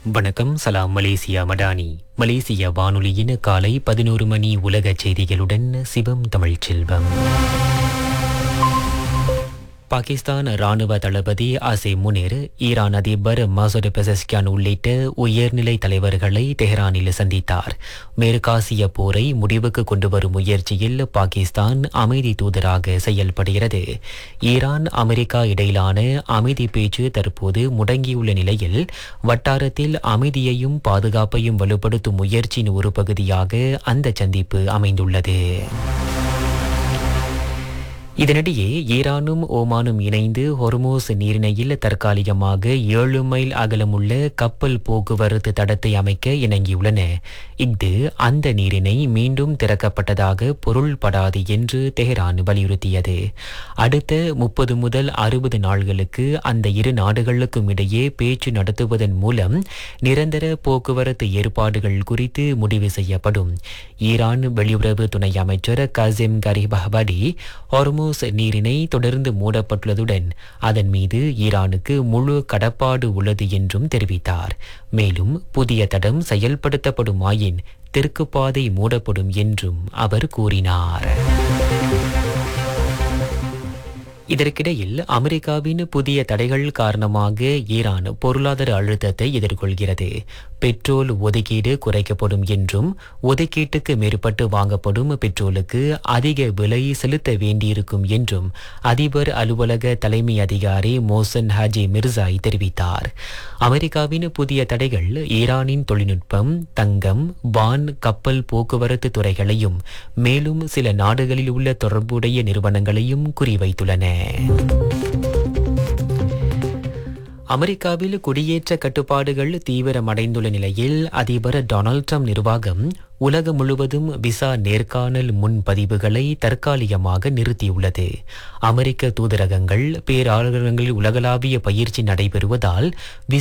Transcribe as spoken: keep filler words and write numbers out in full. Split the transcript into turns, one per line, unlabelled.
வணக்கம். சலாம் மலேசியா மடானி. மலேசிய வானொலியின் காலை பதினோரு மணி உலக செய்திகளுடன் சிவம் தமிழ்ச்செல்வம். பாகிஸ்தான் ராணுவ தளபதி அசீம் முனிர் ஈரான் அதிபர் மசூத் பெசஸ்கியான் உள்ளிட்ட உயர்நிலை தலைவர்களை தெஹ்ரானில் சந்தித்தார். மேற்காசிய போரை முடிவுக்கு கொண்டுவரும் முயற்சியில் பாகிஸ்தான் அமைதி தூதராக செயல்படுகிறது. ஈரான் அமெரிக்கா இடையிலான அமைதி பேச்சு தற்போது முடங்கியுள்ள நிலையில் வட்டாரத்தில் அமைதியையும் பாதுகாப்பையும் வலுப்படுத்தும் முயற்சியின் ஒரு பகுதியாக அந்த சந்திப்பு அமைந்துள்ளது. இதனிடையே ஈரானும் ஓமானும் இணைந்து ஹொர்மோஸ் நீரிணையில் தற்காலிகமாக ஏழு மைல் அகலமுள்ள கப்பல் போக்குவரத்து தடத்தை அமைக்க இணங்கியுள்ளன. இஃது அந்த நீரிணை மீண்டும் திறக்கப்பட்டதாக பொருள்படாது என்று தெஹ்ரான் வலியுறுத்தியது. அடுத்த முப்பது முதல் அறுபது நாள்களுக்கு அந்த இரு நாடுகளுக்கும் இடையே பேச்சு நடத்துவதன் மூலம் நிரந்தர போக்குவரத்து ஏற்பாடுகள் குறித்து முடிவு செய்யப்படும். ஈரான் வெளியுறவு துணை அமைச்சர் கசிம் கரிபஹ்படி ஹொர்மோஸ் நீரிணை தொடர்ந்து மூடப்பட்டுள்ளதுடன் அதன் மீது ஈரானுக்கு முழு கடப்பாடு உள்ளது என்றும் தெரிவித்தார். மேலும் புதிய தடம் செயல்படுத்தப்படுமாயின் தெற்கு பாதை மூடப்படும் என்றும் அவர் கூறினார். இதற்கிடையில் அமெரிக்காவின் புதிய தடைகள் காரணமாக ஈரான் பொருளாதார அழுத்தத்தை எதிர்கொள்கிறது. பெட்ரோல் ஒதுக்கீடு குறைக்கப்படும் என்றும் ஒதுக்கீட்டுக்கு மேற்பட்டு வாங்கப்படும் பெட்ரோலுக்கு அதிக விலை செலுத்த வேண்டியிருக்கும் என்றும் அதிபர் அலுவலக தலைமை அதிகாரி மோசன் ஹாஜி மிர்சாய் தெரிவித்தார். அமெரிக்காவின் புதிய தடைகள் ஈரானின் தொழில்நுட்பம், தங்கம், வான், கப்பல் போக்குவரத்து துறைகளையும் மேலும் சில நாடுகளில் உள்ள தொடர்புடைய நிறுவனங்களையும் குறிவைத்துள்ளன. அமெரிக்காவில் குடியேற்ற கட்டுப்பாடுகள் தீவிரமடைந்துள்ள நிலையில் அதிபர் டொனால்ட் ட்ரம்ப் நிர்வாகம் உலகம் முழுவதும் விசா நேர்காணல் முன்பதிவுகளை தற்காலிகமாக நிறுத்தியுள்ளது. அமெரிக்க தூதரகங்கள் பேராளர்களில் உலகளாவிய பயிற்சி நடைபெறுவதால்